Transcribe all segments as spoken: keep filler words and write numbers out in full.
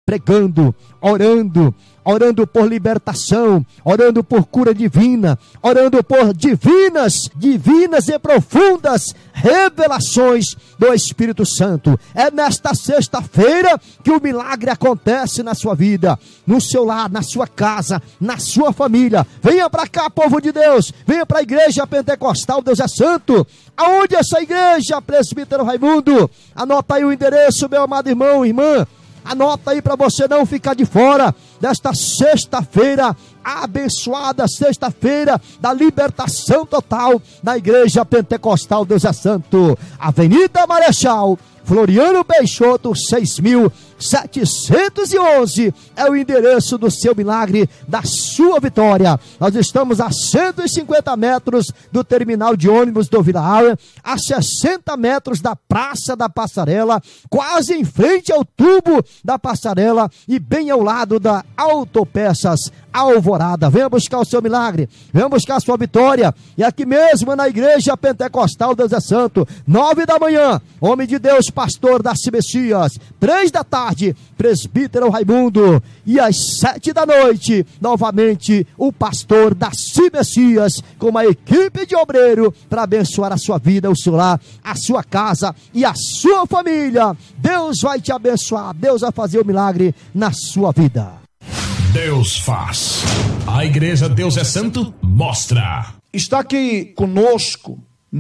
pregando, orando, orando por libertação, orando por cura divina, orando por divinas, divinas e profundas revelações do Espírito Santo. É nesta sexta-feira que o milagre acontece na sua vida, no seu lar, na sua casa, na sua família. Venha para cá, povo de Deus, venha para a igreja pentecostal Deus é Santo. Aonde é essa igreja, presbítero Raimundo? Anota aí o endereço, meu amado irmão, irmã. Anota aí para você não ficar de fora desta sexta-feira abençoada, sexta-feira da libertação total da Igreja Pentecostal Deus é Santo. Avenida Marechal Floriano Peixoto, seis mil setecentos e onze é o endereço do seu milagre, da sua vitória. Nós estamos a cento e cinquenta metros do terminal de ônibus do Vila Auer, a sessenta metros da Praça da Passarela, quase em frente ao tubo da passarela e bem ao lado da Autopeças Alvorada. Venha buscar o seu milagre, venha buscar a sua vitória. E aqui mesmo na Igreja Pentecostal Deus é Santo, nove da manhã, homem de Deus, pastor Darcy Messias. Três da tarde, presbítero Raimundo. E às sete da noite, novamente, o pastor Darcy Messias, com uma equipe de obreiro, para abençoar a sua vida, o seu lar, a sua casa e a sua família. Deus vai te abençoar, Deus vai fazer o milagre na sua vida. Deus faz. A Igreja Deus é Santo mostra. Está aqui conosco,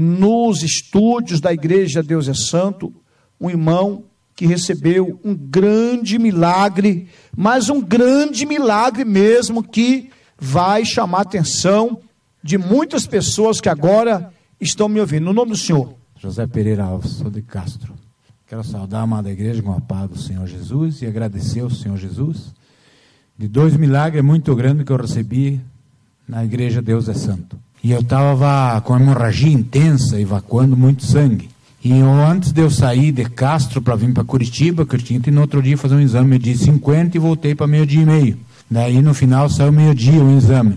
nos estúdios da Igreja Deus é Santo, um irmão que recebeu um grande milagre, mas um grande milagre mesmo, que vai chamar a atenção de muitas pessoas que agora estão me ouvindo. No nome do Senhor. José Pereira Alves, sou de Castro. Quero saudar a amada igreja com a paz do Senhor Jesus e agradecer ao Senhor Jesus de dois milagres muito grandes que eu recebi na Igreja Deus é Santo. E eu estava com hemorragia intensa, evacuando muito sangue. E eu, antes de eu sair de Castro para vir para Curitiba, que eu tinha que no outro dia fazer um exame meio-dia e cinquenta e voltei para meio-dia e meio. Daí no final saiu meio-dia o exame.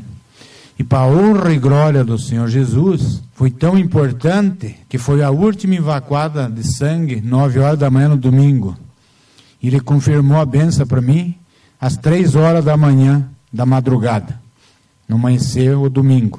E para a honra e glória do Senhor Jesus, foi tão importante que foi a última evacuada de sangue, nove horas da manhã no domingo. E ele confirmou a benção para mim às três horas da manhã da madrugada, no amanhecer o domingo.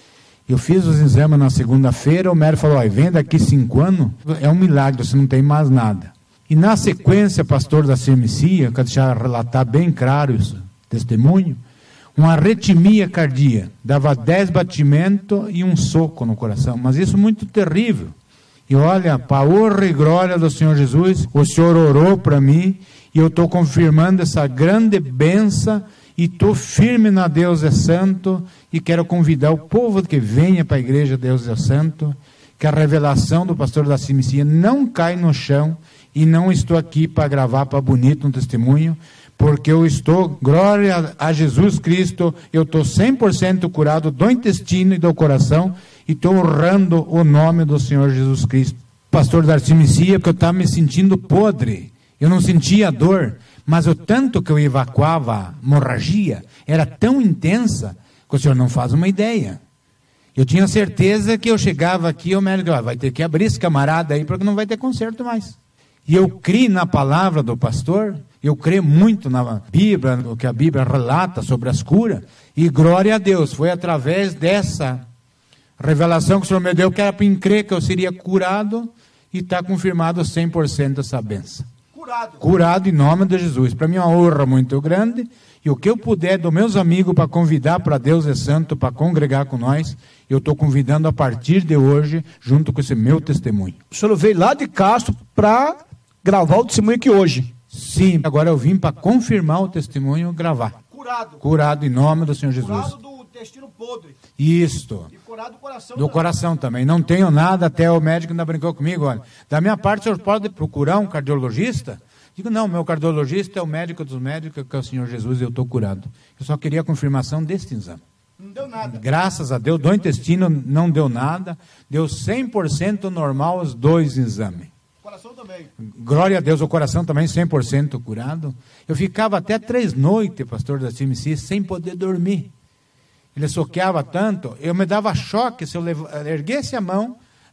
Eu fiz os exames na segunda-feira, o médico falou, ó, vem daqui cinco anos, é um milagre, você não tem mais nada. E na sequência, pastor da C M C, eu quero deixar relatar bem claro isso, testemunho, uma arritmia cardíaca, dava dez batimentos e um soco no coração, mas isso muito terrível. E olha, para a honra e glória do Senhor Jesus, o Senhor orou para mim, e eu estou confirmando essa grande bênção, e estou firme na Deus é Santo, e quero convidar o povo que venha para a Igreja Deus é Santo, que a revelação do pastor da Cimicia não cai no chão, e não estou aqui para gravar para bonito um testemunho, porque eu estou, glória a Jesus Cristo, eu estou cem por cento curado do intestino e do coração, e estou honrando o nome do Senhor Jesus Cristo. Pastor Darcy Messias, porque eu estava me sentindo podre, eu não sentia dor, mas o tanto que eu evacuava a hemorragia era tão intensa que o senhor não faz uma ideia. Eu tinha certeza que eu chegava aqui, o médico ah, vai ter que abrir esse camarada aí, porque não vai ter conserto mais. E eu creio na palavra do pastor, eu creio muito na Bíblia, o que a Bíblia relata sobre as curas, e glória a Deus, foi através dessa revelação que o Senhor me deu, que era para crer que eu seria curado, e está confirmado cem por cento essa bênção. Curado. Curado em nome de Jesus. Para mim é uma honra muito grande, e o que eu puder dos meus amigos para convidar para Deus é Santo, para congregar com nós, eu estou convidando a partir de hoje, junto com esse meu testemunho. O senhor veio lá de Castro para gravar o testemunho aqui hoje? Sim, agora eu vim para confirmar o testemunho e gravar. Curado. Curado em nome do Senhor Jesus. Curado do intestino podre. Isto. E curado do coração Do também. coração também. Não tenho nada, até o médico ainda brincou comigo, olha. Da minha parte, o senhor pode procurar um cardiologista? Digo, não, meu cardiologista é o médico dos médicos, que é o Senhor Jesus, e eu estou curado. Eu só queria a confirmação deste exame. Não deu nada. Graças a Deus, do intestino não deu nada, deu cem por cento normal os dois exames. O coração também. Glória a Deus, o coração também cem por cento curado. Eu ficava até três noites, pastor da C M C, sem poder dormir. Ele soqueava tanto, eu me dava choque, se eu erguesse a mão,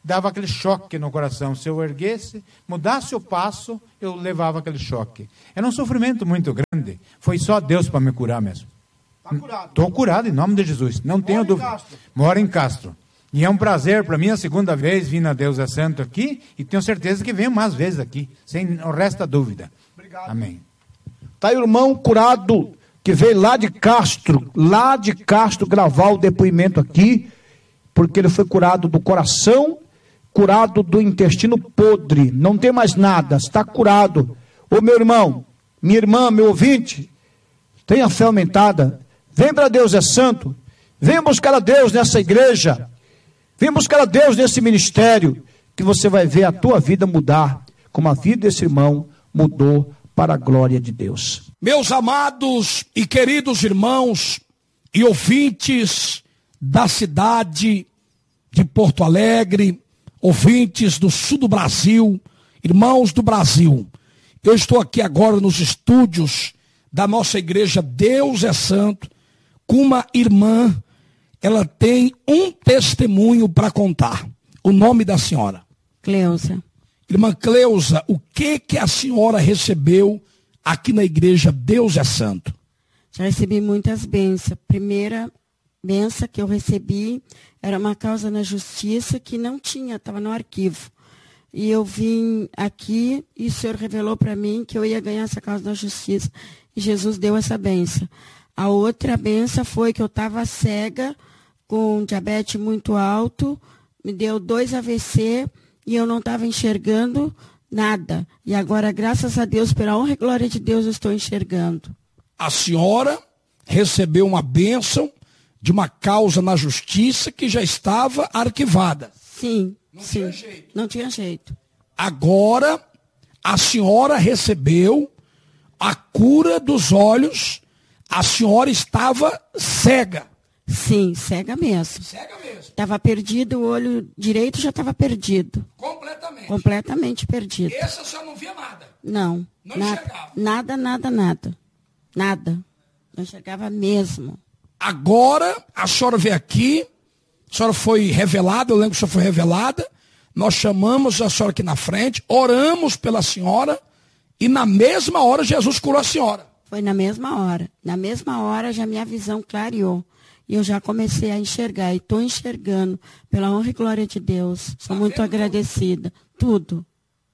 dava aquele choque no coração. Se eu erguesse, mudasse o passo, eu levava aquele choque. Era um sofrimento muito grande. Foi só Deus para me curar mesmo. Está curado. Estou curado em nome de Jesus. Não tenho dúvida. Moro em Castro. E é um prazer para mim a segunda vez vir na Deus é Santo aqui. E tenho certeza que venho mais vezes aqui. Sem o resto da dúvida. Obrigado. Amém. Está aí o irmão curado, que veio lá de Castro, lá de Castro, gravar o depoimento aqui, porque ele foi curado do coração, curado do intestino podre, não tem mais nada, está curado. Ô meu irmão, minha irmã, meu ouvinte, tenha fé aumentada, vem para Deus é Santo, vem buscar a Deus nessa igreja, vem buscar a Deus nesse ministério, que você vai ver a tua vida mudar, como a vida desse irmão mudou para a glória de Deus. Meus amados e queridos irmãos e ouvintes da cidade de Porto Alegre, ouvintes do sul do Brasil, irmãos do Brasil, eu estou aqui agora nos estúdios da nossa igreja Deus é Santo, com uma irmã, ela tem um testemunho para contar. O nome da senhora? Cleusa. Irmã Cleusa, o que que a senhora recebeu aqui na igreja Deus é Santo? Já recebi muitas bênçãos. Primeira benção que eu recebi era uma causa na justiça que não tinha, estava no arquivo. E eu vim aqui e o Senhor revelou para mim que eu ia ganhar essa causa na justiça. E Jesus deu essa benção. A outra benção foi que eu estava cega, com diabetes muito alto, me deu dois A V C e eu não estava enxergando nada. E agora, graças a Deus, pela honra e glória de Deus, eu estou enxergando. A senhora recebeu uma bênção de uma causa na justiça que já estava arquivada. Sim, Não sim. tinha jeito. Não tinha jeito. Agora, a senhora recebeu a cura dos olhos. A senhora estava cega. Sim, cega mesmo. Cega mesmo. Estava perdido, o olho direito já estava perdido. Completamente. Completamente perdido. Esse a senhora não via nada. Não. Não nada, enxergava. nada, nada, nada. Nada. Não enxergava mesmo. Agora, a senhora veio aqui, a senhora foi revelada, eu lembro que a senhora foi revelada, nós chamamos a senhora aqui na frente, oramos pela senhora, e na mesma hora Jesus curou a senhora. Foi na mesma hora. Na mesma hora já minha visão clareou. E eu já comecei a enxergar. E estou enxergando. Pela honra e glória de Deus. Sou Tá muito vendo agradecida. Tudo.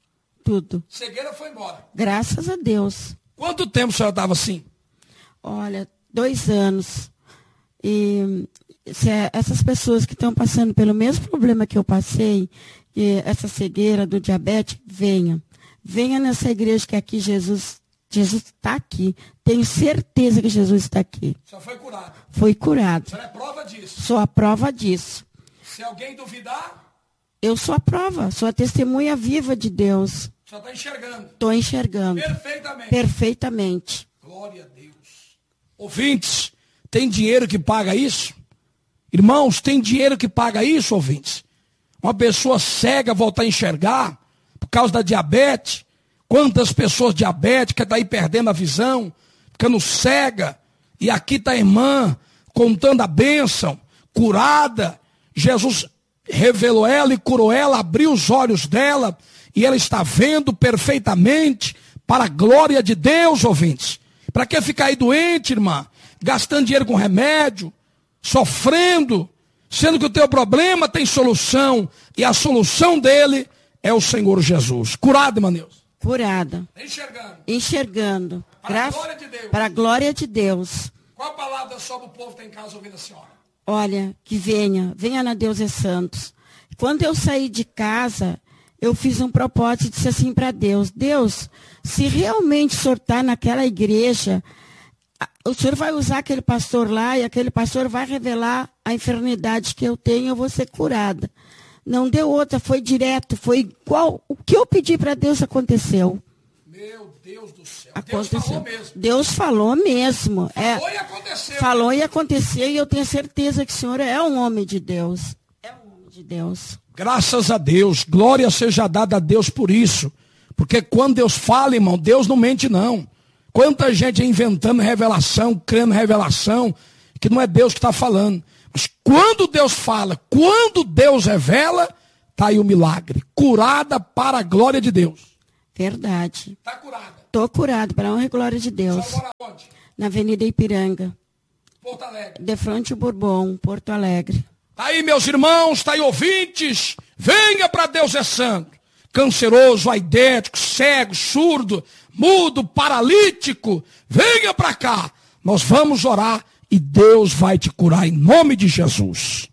Tudo. Cegueira foi embora. Graças a Deus. Quanto tempo a senhora estava assim? Olha, dois anos. E se é, essas pessoas que estão passando pelo mesmo problema que eu passei, que essa cegueira do diabetes, venha. Venha nessa igreja que aqui Jesus Jesus está aqui. Tenho certeza que Jesus está aqui. A senhora foi curada. Foi curado. A senhora é prova disso. Sou a prova disso. Se alguém duvidar, Eu sou a prova. Sou a testemunha viva de Deus. a senhora está enxergando. Estou enxergando. Perfeitamente. Perfeitamente. Glória a Deus. Ouvintes, tem dinheiro que paga isso? Irmãos, tem dinheiro que paga isso, ouvintes? Uma pessoa cega voltar a enxergar por causa da diabetes. Quantas pessoas diabéticas estão aí perdendo a visão, ficando cega. E aqui está a irmã contando a bênção, curada. Jesus revelou ela e curou ela, abriu os olhos dela. E ela está vendo perfeitamente para a glória de Deus, ouvintes. Para que ficar aí doente, irmã? Gastando dinheiro com remédio, sofrendo, sendo que o teu problema tem solução. E a solução dele é o Senhor Jesus. Curado, irmã Neuza? Curada. Enxergando. Enxergando. Para Graças- a glória de Deus. Para a glória de Deus. Qual a palavra só do povo tem em casa ouvindo a senhora? Olha, que venha. Venha na Deus é Santos. Quando eu saí de casa, eu fiz um propósito e disse assim para Deus: Deus, se realmente o Senhor está naquela igreja, a- o Senhor vai usar aquele pastor lá e aquele pastor vai revelar a enfermidade que eu tenho, eu vou ser curada. Não deu outra, foi direto, foi igual. O que eu pedi para Deus aconteceu. Meu Deus do céu. Deus Aconteceu. falou mesmo. Deus falou mesmo. É, Falou e aconteceu. falou e aconteceu, e eu tenho certeza que o Senhor é um homem de Deus. É um homem de Deus. Graças a Deus. Glória seja dada a Deus por isso. Porque quando Deus fala, irmão, Deus não mente não. Quanta gente inventando revelação, crendo revelação, que não é Deus que está falando. Mas quando Deus fala, quando Deus revela, está Está aí o milagre. Curada para a glória de Deus. Verdade. Está curada. Estou curado para a honra e glória de Deus. Só mora onde? Na Avenida Ipiranga. Porto Alegre. De frente ao Bourbon, Porto Alegre. Está aí, meus irmãos, está aí, ouvintes. Venha para Deus é Santo. Canceroso, aidético, cego, surdo, mudo, paralítico. Venha para cá. Nós vamos orar e Deus vai te curar em nome de Jesus.